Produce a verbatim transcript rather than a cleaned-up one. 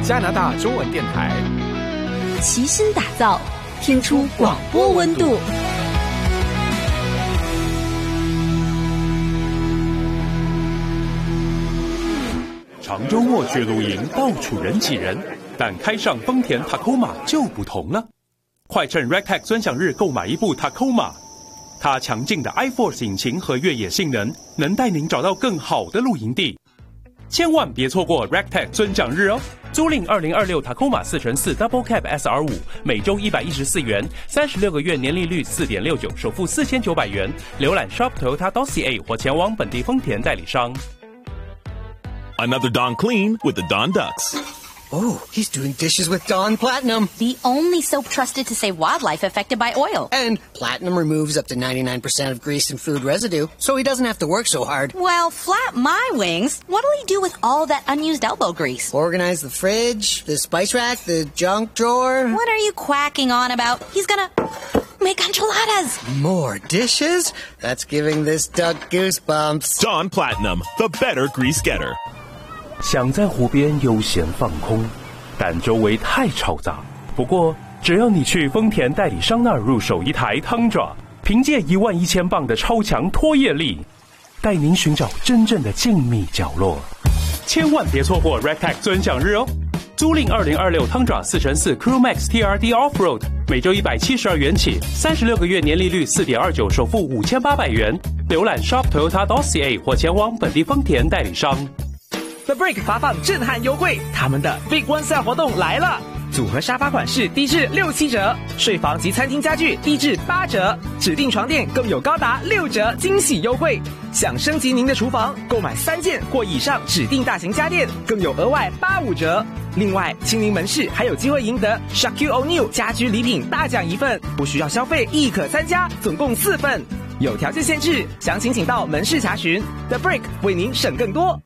加拿大中文电台， 齐心打造，听出广播温度。 长周末去露营，到处人挤人，但开上丰田 Tacoma 就不同了。快趁 Rectech 尊享日购买一部 Tacoma， 它强劲的 iForce 引擎和越野性能，能带您找到更好的露营地。千万别错过 Rectech 尊奖日哦！租赁二零二六 Tacoma 四乘四 Double Cab S R 五， 每周一百一十四元，三十六个月年利率 四点六九， 首付四千九百元。浏览 shop toyota dot c a 或前往本地丰田代理商。 Another Dawn clean with the Dawn Ducks. Oh, he's doing dishes with Dawn Platinum. The only soap trusted to save wildlife affected by oil. And Platinum removes up to ninety-nine percent of grease and food residue, so he doesn't have to work so hard. Well, flap my wings. What'll he do with all that unused elbow grease? Organize the fridge, the spice rack, the junk drawer. What are you quacking on about? He's gonna make enchiladas. More dishes? That's giving this duck goosebumps. Dawn Platinum, the better grease getter. 想在湖边悠闲放空，但周围太嘈杂。不过，只要你去丰田代理商那儿入手一台汤爪，凭借一万一千磅的超强拖曳力，带您寻找真正的静谧角落。千万别错过 Rectech 尊奖日哦！租赁二零二六汤爪四乘四 Crew Max T R D Offroad， 每周一百七十二元起，三十六个月年利率 四点二九， 首付五千八百元。浏览 shop toyota dot c a 或前往本地丰田代理商。 The Brick 发放震撼优惠，他们的 Big One Sale 活动来了！组合沙发款式低至六七折，睡房及餐厅家具低至八折，指定床垫更有高达六折惊喜优惠。想升级您的厨房，购买三件或以上指定大型家电，更有额外八五折。另外，亲临门市还有机会赢得 Shaq All New 家居礼品大奖一份，不需要消费亦可参加，总共四份。有条件限制，详情请到门市查询。The Brick 为您省更多。